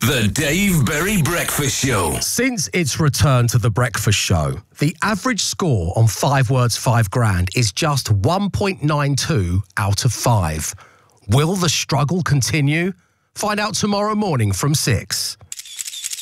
The Dave Berry Breakfast Show. Since its return to The Breakfast Show, the average score on 5 words, 5 grand is just 1.92 out of 5. Will the struggle continue? Find out tomorrow morning from 6.